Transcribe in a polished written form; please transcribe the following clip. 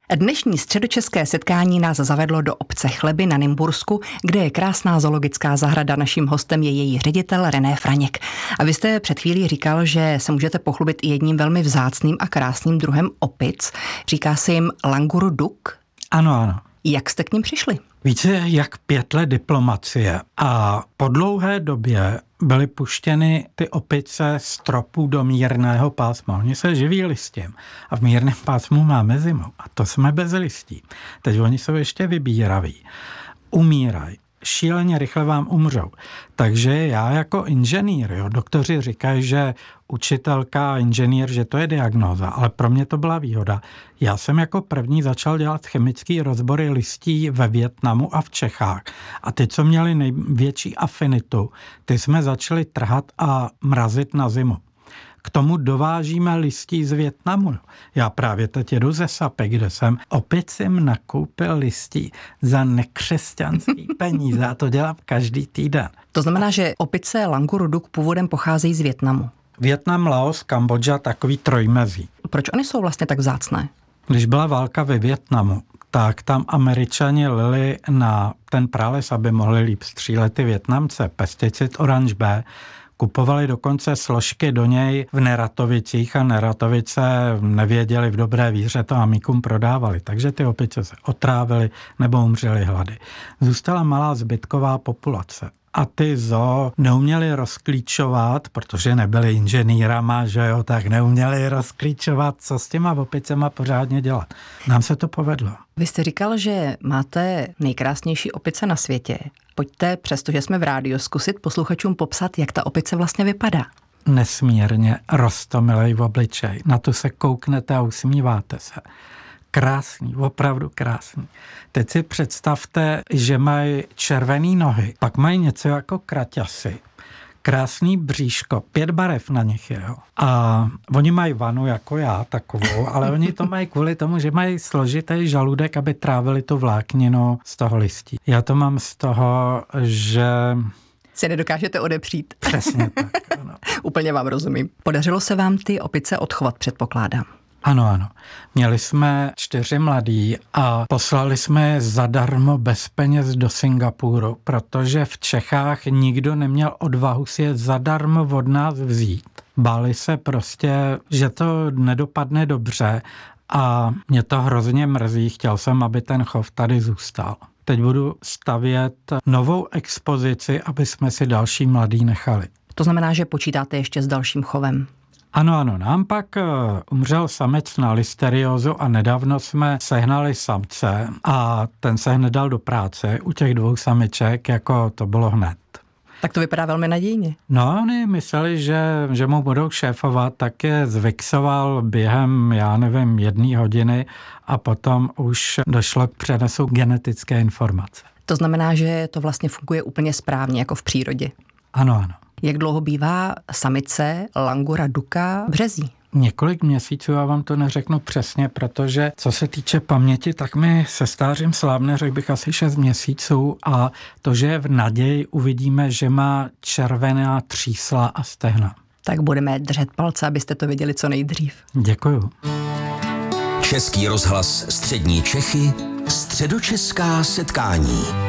Dnešní středočeské setkání nás zavedlo do obce Chleby na Nymbursku, kde je krásná zoologická zahrada. Naším hostem je její ředitel René Franěk. A vy jste před chvílí říkal, že se můžete pochlubit i jedním velmi vzácným a krásným druhem opic. Říká se jim languru duk? Ano. Jak jste k nim přišli? Více jak 5 let diplomacie a po dlouhé době byly puštěny ty opice z tropů do mírného pásma. Oni se živí listím a v mírném pásmu máme zimu a to jsme bez listí. Teď oni jsou ještě vybíraví. Umírají. Šíleně rychle vám umřou. Takže já jako inženýr, doktoři říkají, že učitelka a inženýr, že to je diagnóza, ale pro mě to byla výhoda. Já jsem jako první začal dělat chemické rozbory listí ve Vietnamu a v Čechách. A ty, co měli největší afinitu, ty jsme začali trhat a mrazit na zimu. K tomu dovážíme listí z Vietnamu. Já právě teď jedu ze Sapy, kde jsem opět jsem nakoupil listí za nekřesťanský peníze a to dělám každý týden. To znamená, že opice languru duk původem pocházejí z Vietnamu. Vietnam, Laos, Kambodža, takový trojmezí. Proč oni jsou vlastně tak vzácné? Když byla válka ve Vietnamu, tak tam Američani lili na ten prales, aby mohli líp střílet ty Vietnamce, pesticid Orange B. Kupovali dokonce složky do něj v Neratovicích a Neratovice nevěděli v dobré víře, to amíkům prodávali. Takže ty opice se otrávily nebo umřely hlady. Zůstala malá zbytková populace. A ty zoo neuměli rozklíčovat, protože nebyli inženýrama, že jo, tak neuměli rozklíčovat, co s těma opicema pořádně dělat. Nám se to povedlo. Vy jste říkal, že máte nejkrásnější opice na světě. Pojďte, přestože jsme v rádiu, zkusit posluchačům popsat, jak ta opice vlastně vypadá. Nesmírně roztomilej v obličej. Na to se kouknete a usmíváte se. Krásný, opravdu krásný. Teď si představte, že mají červený nohy, pak mají něco jako kraťasy. Krásný bříško, 5 barev na nich je. Jo. A oni mají vanu jako já, takovou, ale oni to mají kvůli tomu, že mají složitý žaludek, aby trávili tu vlákninu z toho listí. Já to mám z toho, že se nedokážete odepřít. Přesně tak. Ano. Úplně vám rozumím. Podařilo se vám ty opice odchovat, předpokládám. Ano. Měli jsme 4 mladí a poslali jsme zadarmo bez peněz do Singapuru, protože v Čechách nikdo neměl odvahu si je zadarmo od nás vzít. Báli se prostě, že to nedopadne dobře a mě to hrozně mrzí. Chtěl jsem, aby ten chov tady zůstal. Teď budu stavět novou expozici, aby jsme si další mladí nechali. To znamená, že počítáte ještě s dalším chovem? Ano, nám pak umřel samec na listeriózu a nedávno jsme sehnali samce a ten se hned dal do práce u těch 2 samiček, jako to bylo hned. Tak to vypadá velmi nadějně. No, oni mysleli, že mu budou šéfovat, tak je zvixoval během, 1 hodiny a potom už došlo k přenesu genetické informace. To znamená, že to vlastně funguje úplně správně, jako v přírodě. Ano. Jak dlouho bývá samice langura duka březí? Několik měsíců, já vám to neřeknu přesně, protože co se týče paměti, tak mi se stářím slábne, řekl bych asi 6 měsíců a to, že je v naději, uvidíme, že má červená třísla a stehna. Tak budeme držet palce, abyste to viděli co nejdřív. Děkuju. Český rozhlas Střední Čechy, středočeská setkání.